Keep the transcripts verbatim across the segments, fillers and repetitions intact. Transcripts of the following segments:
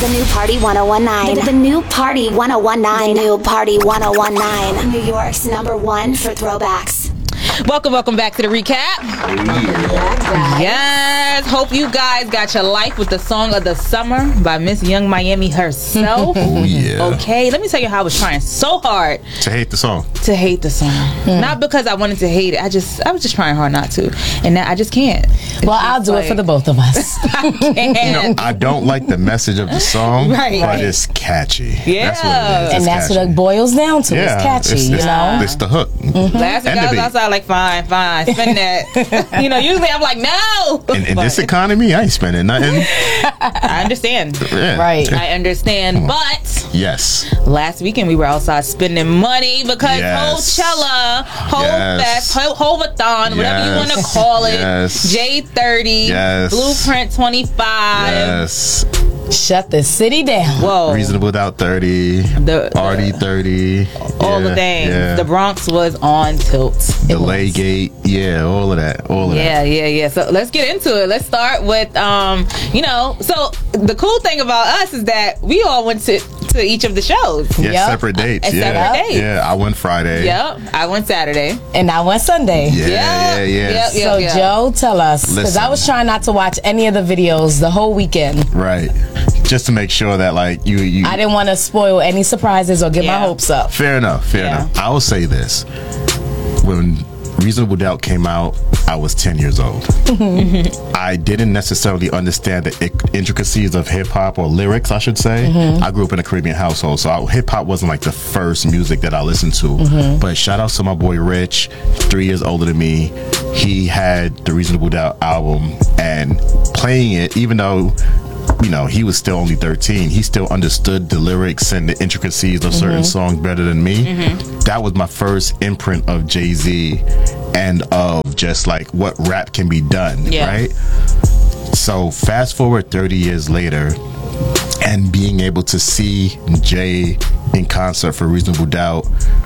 The new Party one oh one nine. The, the new Party one oh one nine. The new Party one oh one nine. New York's number one for throwbacks. Welcome, welcome back to the recap. Yeah, yes, hope you guys got your life with the song of the summer by Miss Young Miami herself. Oh yeah. Okay, let me tell you how I was trying so hard to hate the song. To hate the song, mm. Not because I wanted to hate it. I just, I was just trying hard not to, and now I just can't. It's well, I'll do like, it for the both of us. I can't. You know, I don't like the message of the song, right, but right. it's catchy. Yeah, that's what it is. And that's catchy. what it boils down to. Yeah, it's catchy. it's, it's, you know, it's the hook. Mm-hmm. Last week I was outside like, fine, fine, spend that. You know, usually I'm like, no. In, in this economy, I ain't spending nothing. I understand. Yeah. Right. I understand, but yes, last weekend we were outside spending money because yes. Coachella, Hove yes. Fest, Ho- Hovathon, yes. whatever you want to call it, yes. J thirty, yes. Blueprint twenty-five. Yes. Shut the city down. Whoa. Reasonable Doubt thirty. The, Artie thirty. All yeah, the things. Yeah. The Bronx was on tilt. Delay Gate. Yeah, all of that. All of yeah, that. Yeah, yeah, yeah. So let's get into it. Let's start with, um, you know, so the cool thing about us is that we all went to, to each of the shows. Yeah, yep. separate dates. At yeah. separate dates. Yeah, I went Friday. Yep, I went Saturday. And I went Sunday. Yeah, Yep. yeah, yeah. Yep, yep, so, yep. Joe, tell us. Because I was trying not to watch any of the videos the whole weekend. Right. Just to make sure that, like, you... you I didn't want to spoil any surprises or get Yeah. my hopes up. Fair enough, fair Yeah. enough. I will say this. When Reasonable Doubt came out, I was ten years old. I didn't necessarily understand the intricacies of hip-hop or lyrics, I should say. Mm-hmm. I grew up in a Caribbean household, so hip-hop wasn't like the first music that I listened to. Mm-hmm. But shout out to my boy Rich, three years older than me. He had the Reasonable Doubt album, and playing it, even though, you know, he was still only thirteen, he still understood the lyrics and the intricacies of certain mm-hmm. songs better than me. Mm-hmm. That was my first imprint of Jay-Z and of just like what rap can be done, yeah. right? So fast forward thirty years later, and being able to see Jay in concert for Reasonable Doubt,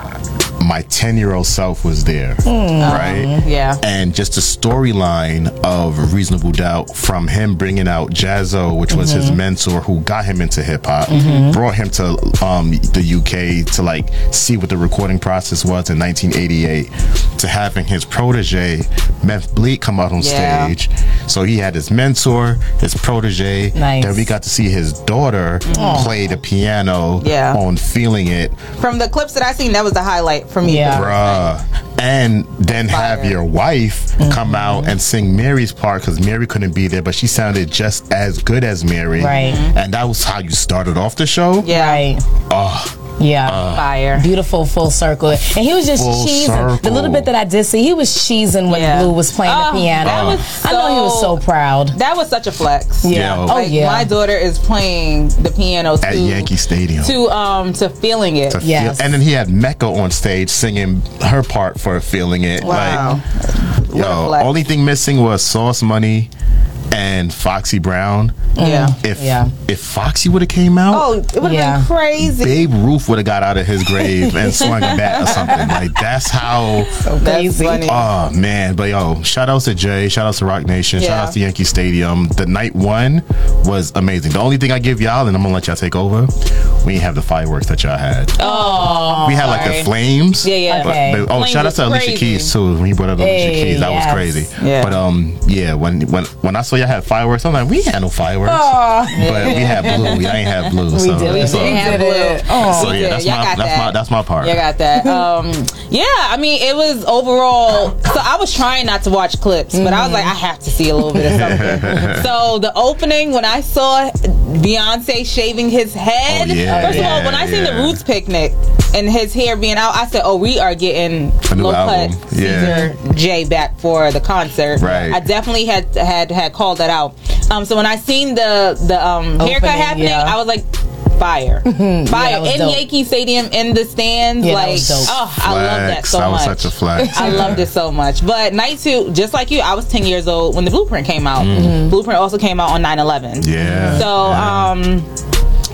my ten-year-old self was there, mm, right? Um, yeah. And just the storyline of Reasonable Doubt, from him bringing out Jazzo, which was mm-hmm. his mentor, who got him into hip-hop, mm-hmm. brought him to um, the U K to like see what the recording process was in nineteen eighty-eight, to having his protege, Meth Bleak, come out on yeah. stage. So he had his mentor, his protege. Nice. Then we got to see his daughter mm. play the piano yeah. on Feeling It. From the clips that I seen, that was the highlight for me. Yeah. Bruh. And then Fire. have your wife mm-hmm. come out and sing Mary's part, because Mary couldn't be there, but she sounded just as good as Mary. Right. And that was how you started off the show. Yeah. Right. Oh. Yeah. Uh, Fire. Beautiful full circle. And he was just full cheesing. Circle. The little bit that I did see, he was cheesing when yeah. Blue was playing oh, the piano. That was so, I know he was so proud. That was such a flex. Yeah. Yo. Oh, like, yeah. My daughter is playing the piano to, at Yankee Stadium. To um to Feeling It. To yes. feel, and then he had Mecca on stage singing her part for Feeling It. Wow. Like, yo, only thing missing was Sauce Money and Foxy Brown. Yeah. If yeah. if Foxy would have came out, oh, it would have yeah. been crazy. Babe Ruth would have got out of his grave and swung a bat or something. Like, that's how. So crazy. Oh man, but yo, shout outs to Jay, shout outs to Rock Nation, yeah. shout outs to Yankee Stadium. The night one was amazing. The only thing I give y'all, and I'm gonna let y'all take over, we didn't have the fireworks that y'all had. Oh, we had sorry. like the flames. Yeah, yeah. But, Okay. but, oh, Flames shout out to Alicia crazy. Keys too. When he brought up Hey, Alicia Keys, that yes. was crazy. Yeah. But um, yeah, when when when I saw y'all had fireworks, I'm like, we ain't had no fireworks. Oh. But we had blue. I ain't have blue. We so did. We it's all did good. have blue. Oh. So yeah, that's Y'all my got that's that. my that's my part. You got that. Um, yeah, I mean, it was overall. So I was trying not to watch clips, but I was like, I have to see a little bit of something. So the opening, when I saw Beyonce shaving his head, Oh, yeah, first of all, when I seen the yeah. Roots picnic and his hair being out, I said, oh, we are getting A new low album. cut Yeah. Caesar J back for the concert. Right. I definitely had had had called that out. Um, so when I seen the the um, haircut Opening, happening, yeah. I was like, fire, fire that was in dope. Yankee Stadium in the stands. Yeah, that like, was dope. oh, I love that Flex. so That was much. such a flex. I loved it so much. But night two, just like you, I was ten years old when the Blueprint came out. Mm. Blueprint also came out on nine eleven. Yeah. So, yeah. um,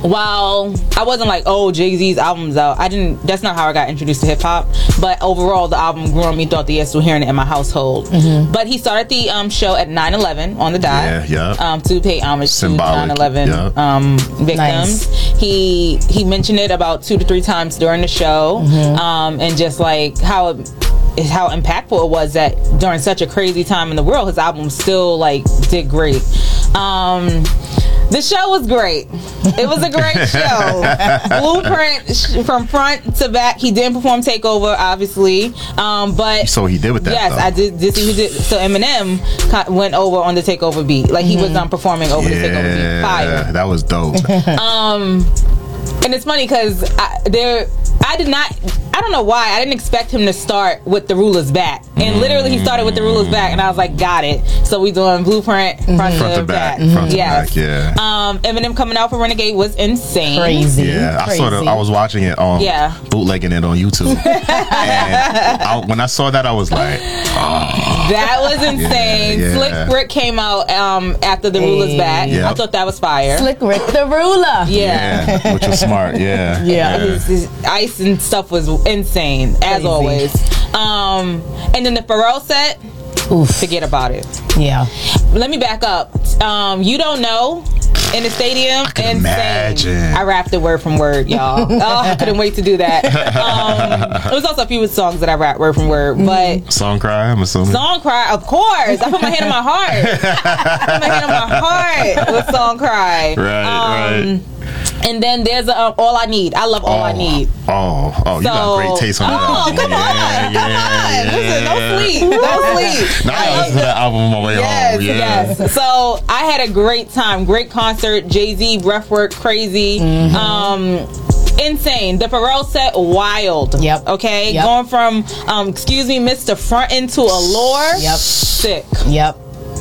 while I wasn't like, oh, Jay-Z's album's out, I didn't, that's not how I got introduced to hip-hop, but overall the album grew on me throughout the years, still hearing it in my household. Mm-hmm. But he started the um, show at nine eleven on the dot, yeah, yeah. Um, to pay homage Symbolic, to nine eleven yeah. um, victims. Nice. He he mentioned it about two to three times during the show, mm-hmm. um, and just like how it, is how impactful it was that during such a crazy time in the world, his album still like did great. Um, the show was great. It was a great show. Blueprint sh- from front to back. He didn't perform Takeover, obviously, um, but so he did with that. Yes, though. I did. did, see who did. So Eminem co- went over on the Takeover beat, like he was um, performing over yeah, the Takeover beat. Fire. That was dope. um, and it's funny because there, I did not. I don't know why I didn't expect him to start with The Ruler's Back, and literally he started with The Ruler's Back, and I was like, got it. So we doing Blueprint front, front to to back, back. front to Yes. back, yeah. Um, Eminem coming out for Renegade was insane. Crazy. Yeah, Crazy. I saw the, I was watching it on Yeah. bootlegging it on YouTube, and I, when I saw that, I was like, oh. That was insane. Yeah, yeah. Slick Rick came out um, after The Ruler's Back. Yep. I thought that was fire. Slick Rick the Ruler. Yeah. Yeah, which was smart. Yeah, Yeah. His, his ice and stuff was insane, as Crazy. always. Um, and then the Pharrell set, Oof. forget about it. Yeah. Let me back up. Um, you don't know in the stadium. I can insane. imagine. I rapped it word from word, y'all. Oh, I couldn't wait to do that. Um, there was also a few songs that I rapped word from word, but Song Cry, I'm assuming. Song Cry, of course. I put my hand on my heart. I put my hand on my heart with Song Cry. Right, um, right. And then there's um, All I Need. I love All oh, I Need. Oh, oh, you got So- great taste on that. Oh, album. come yeah, on, yeah, come on. yeah, Listen, yeah. don't sleep. Don't sleep. Now I I love listen to that album on my way Yes, home. Yeah. yes. So I had a great time. Great concert. Jay-Z, breathwork, crazy. Mm-hmm. Um, insane. The Pharrell set, wild. Yep. Okay? Yep. Going from, um, excuse me, Mister Frontin' to Allure. Yep. Sick. Yep.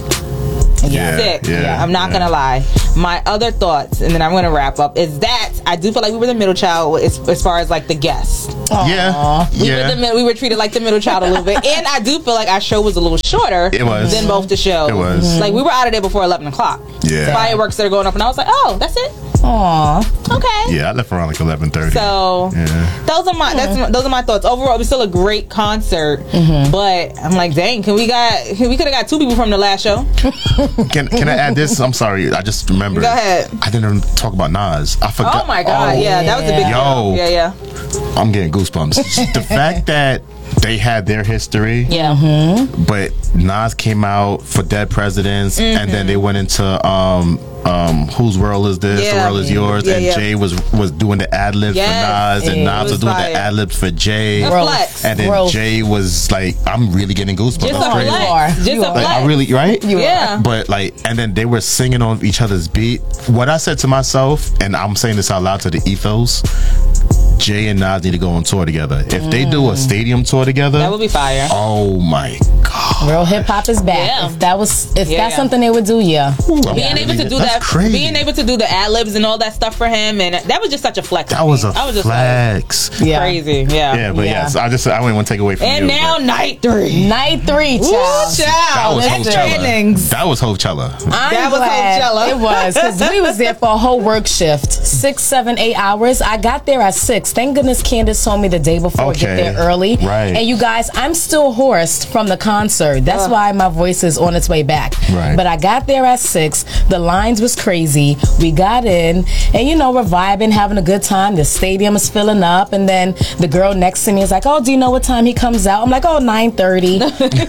Yeah, Sick. yeah, I'm not yeah. gonna lie. My other thoughts, and then I'm gonna wrap up, is that I do feel like we were the middle child as, as far as like the guests. Yeah, We, yeah. were the, mid- we were treated like the middle child a little bit, and I do feel like our show was a little shorter It was. than both the shows. It was. Like we were out of there before eleven o'clock. Yeah. Fireworks that are going up, and I was like, oh, that's it. Aw. Okay. Yeah, I left around like eleven thirty. So yeah. those are my that's my, those are my thoughts. Overall, it was still a great concert, but I'm like, dang, can we got we could have got two people from the last show. Can can I add this? I'm sorry, I just remembered. Go ahead. I didn't even talk about Nas. I forgot. Oh my god, Oh, yeah, that was a big Yo. deal. Yeah, yeah, I'm getting goosebumps. The fact that they had their history, yeah. but Nas came out for Dead Presidents, and then they went into um um whose world is this? Yeah. The world is yours, Yeah, and yeah. Jay was was doing the ad libs Yes. for Nas, and Yeah. Nas It was was doing fire. the ad libs for Jay, A Growth. flex. and then Growth. Jay was like, I'm really getting goosebumps. Just That's a crazy. You flex. are. Just You a are. Like, flex. I really right. You Yeah. But like, and then they were singing on each other's beat. What I said to myself, and I'm saying this out loud to the ethos, Jay and Nas need to go on tour together. If they do a stadium tour together, That would be fire. oh my god. Real hip hop is back. Yeah. If that was, if Yeah, that's yeah. something they would do, yeah. Ooh, I'm Being able to really- do that's that, crazy. being able to do the ad libs and all that stuff for him, and that was just such a flex. that for was me. a I was just flex. like Yeah. crazy, yeah. Yeah, but Yeah. yes, I just I wouldn't want to take away from And you. now but night three. Night three, Ooh, child. child. that was That's Coachella. trainings. That was Coachella. I'm That was glad Coachella. it was because we was there for a whole work shift, six, seven, eight hours. I got there at six. Thank goodness Candace told me the day before Okay. get there early. Right. And you guys, I'm still hoarse from the concert. That's why my voice is on its way back. Right. But I got there at six. The lines was crazy. We got in, and you know we're vibing, having a good time. The stadium is filling up, and then the girl next to me is like, "Oh, do you know what time he comes out?" I'm like, "Oh, nine thirty."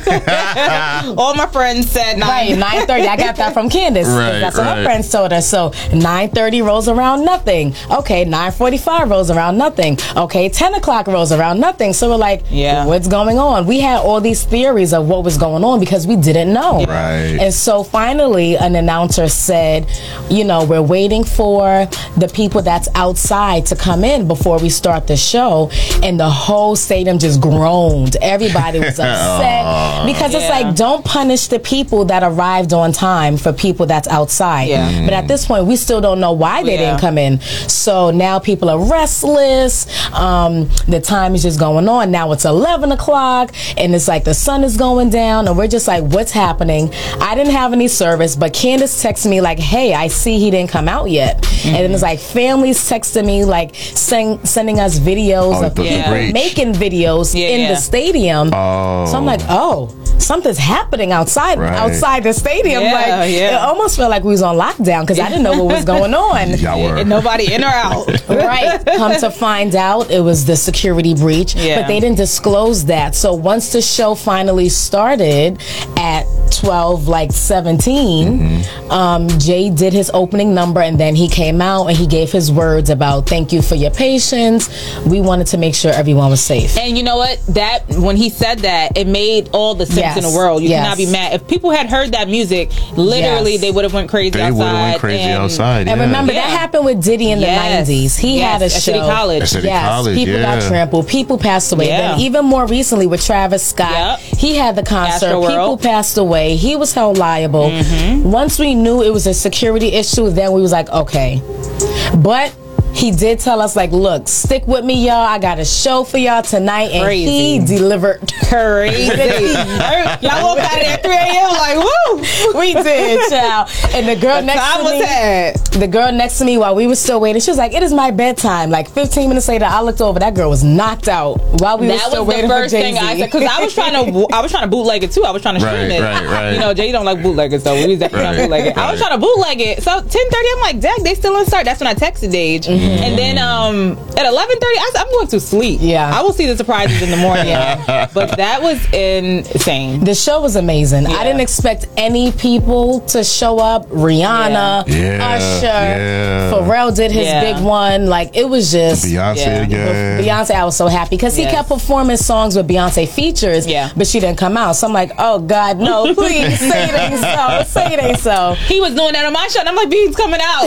All my friends said nine. Right, nine thirty. I got that from Candace. 'cause Right, that's what right. her friends told us. So nine thirty rolls around, nothing. Okay, nine forty-five rolls around, nothing. Okay, ten o'clock rolls around, nothing. So we're like, Yeah. what's going on? We had all these theories of what was going on because we didn't know. Right. And so finally, an announcer said, you know, we're waiting for the people that's outside to come in before we start the show. And the whole stadium just groaned. Everybody was upset because it's Yeah. like, don't punish the people that arrived on time for people that's outside. Yeah. Mm. But at this point, we still don't know why they Yeah. didn't come in. So now people are restless. Um, the time is just going on. Now it's eleven o'clock, and it's like the sun is going going down, and we're just like, what's happening? I didn't have any service, but Candace texted me like, hey, I see he didn't come out yet. Mm-hmm. And then it's like families texting me like send, sending us videos oh, of the, people the making videos yeah, in yeah. the stadium. Oh. So I'm like, oh, something's happening outside Right. outside the stadium. Yeah, like yeah. it almost felt like we was on lockdown because I didn't know what was going on. Y'all were. And nobody in or out. Right. Come to find out, it was the security breach, Yeah. but they didn't disclose that. So once the show finally started at twelve, like seventeen, mm-hmm. um, Jay did his opening number, and then he came out and he gave his words about thank you for your patience. We wanted to make sure everyone was safe. And you know what? That when he said that, it made all the sense Yes. in the world. You Yes. cannot be mad. If people had heard that music, literally Yes. they would have went crazy They outside. would have went crazy and, outside. And yeah. remember, Yeah. that happened with Diddy in Yes. the nineties. He Yes, had a at show. City College. At City yes, College, people yeah. got trampled. People passed away. Yeah. Then even more recently with Travis Scott, Yep. he had the concert. Astroworld. People passed away. He was held liable. Mm-hmm. Once we knew it was a security issue, then we was like, okay. But he did tell us, like, look, stick with me, y'all. I got a show for y'all tonight. And Crazy. he delivered. Crazy. Y'all woke out at three a.m. like, woo! We did, child. And the girl The next time to was me, had. the girl next to me, while we were still waiting, she was like, "It is my bedtime." Like fifteen minutes later, I looked over. That girl was knocked out while we were That still was the waiting first for thing Jay-Z. I said because I was trying to I was trying to bootleg it too. I was trying to stream Right, it. right, right. You know, Jay don't like bootleggers, so we was definitely trying to Right, bootleg it. I was right. trying to bootleg it. So ten thirty, I'm like, Dad, they still in start. That's when I texted Dage, Mm-hmm. and then um at eleven thirty, I said, I'm going to sleep. Yeah. I will see the surprises in the morning. But that was insane. The show was amazing. Yeah. I didn't expect any people to show up. Rihanna, Yeah, Usher, yeah. Pharrell did his Yeah. big one. Like it was just Beyonce Yeah. again. Beyonce. I was so happy because he Yes. kept performing songs with Beyonce features. Yeah. but she didn't come out. So I'm like, oh God, no! Please say it ain't so. Say it ain't so. He was doing that on my show, and I'm like, B's coming out.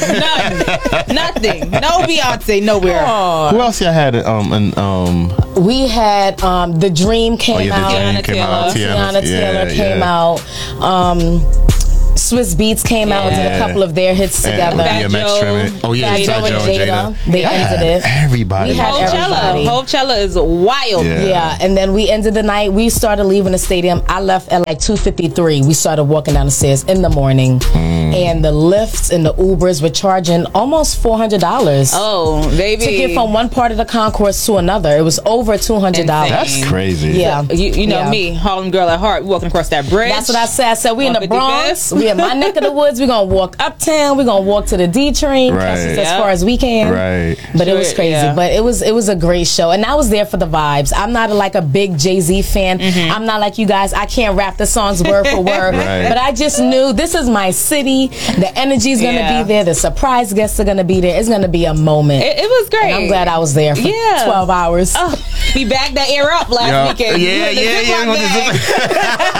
None. Nothing. No Beyonce, nowhere. Who else y'all had? Um, and um, We had um, The Dream came oh yeah, out. the Dream Tiana came out. Taylor. Tiana Taylor yeah, came yeah. out. Um, Swiss Beats came out and did a Yeah. couple of their hits And together. Fat D M X Joe. Trimmin'. Oh yeah, Fat Fat Joe Joe and and Jada. Jada. They Y'all ended had it. Everybody. We had everybody. Coachella. Coachella is wild. Yeah. Yeah, and then we ended the night. We started leaving the stadium. I left at like two fifty-three. We started walking down the stairs in the morning, Mm. and the lifts and the Ubers were charging almost four hundred dollars Oh, baby. to get from one part of the concourse to another. It was over two hundred dollars. That's crazy. Yeah. You, you know Yeah. me, Harlem girl at heart, walking across that bridge. That's what I said. I said we in the one Bronx. fifty-fifth. We in my neck of the woods. We gonna walk uptown. We gonna walk to the D train. Right. Catch us as Yeah. far as we can. Right. But it was Sure, crazy. yeah. But it was it was a great show, and I was there for the vibes. I'm not a, like a big Jay-Z fan. Mm-hmm. I'm not like you guys. I can't rap the songs word for word. Right. But I just knew this is my city. The energy's gonna Yeah. be there. The surprise guests are gonna be there. It's gonna be a moment. It, it was great. And I'm glad I was there for Yeah. twelve hours. Oh, we backed that air up last Yeah. weekend. Yeah, You had the yeah, Ziploc yeah, with the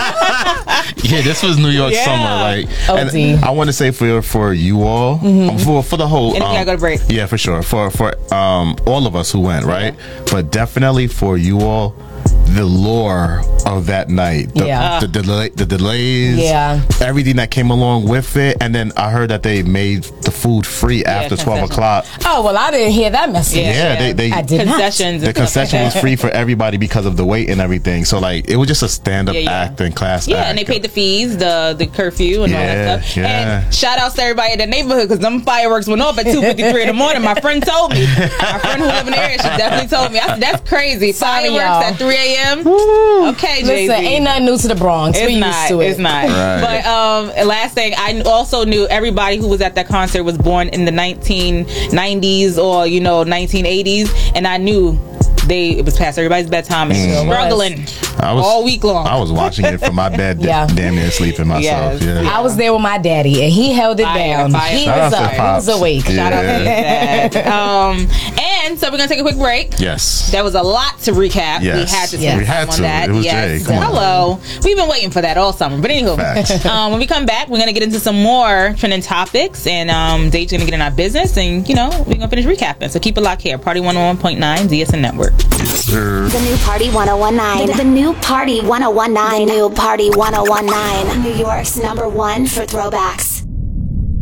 bag. Yeah, this was New York Yeah. summer. Like, O and D. I want to say for for you all, um, for for the whole. And then we gotta go to break. Yeah, for sure. For for um all of us who went, right? But definitely for you all, the lore of that night, the, Yeah. the, delay, the delays, Yeah. everything that came along with it, and then I heard that they made the food free after twelve concessions. o'clock. Oh well, I didn't hear that message. Yeah. Yeah, they they I did not. Concessions. the concession was free for everybody because of the wait and everything. So like it was just a stand up Yeah, yeah. act and class Yeah, act. and they paid the fees, the the curfew, and all Yeah, that stuff. yeah. And shout outs to everybody in the neighborhood because them fireworks went off at two fifty-three in the morning. My friend told me. My friend who live in the area, she definitely told me. I said, that's crazy. Sorry, Fireworks y'all. at three a.m. Okay, Jay-Z. Listen, ain't nothing new to the Bronx. It's we not. used to it. It's not. Right. But um, last thing, I also knew everybody who was at that concert was born in the nineteen nineties or you know nineteen eighties, and I knew they it was past everybody's bedtime and Mm. struggling I was, all week long. I was watching it from my bed, Yeah. damn near sleeping myself. Yes. Yeah. I was there with my daddy, and he held it Fire, down. fire. He Shout was out to up. He Pops. was awake. Yeah. Shout out to his dad. Um, and so we're gonna take a quick break. Yes. That was a lot to recap. Yes. We had to Yes. spend We had time on to. that. It was yes. Jay. Come on. Hello. We've been waiting for that all summer. But anywho, Facts. um, when we come back, we're gonna get into some more trending topics, and um, Dave's gonna get in our business, and you know we're gonna finish recapping. So keep it locked here. Party one oh one point nine D S N Network. Sir. The new Party one oh one nine. The new Party one oh one nine. The new Party one oh one nine. New York's number one for throwbacks.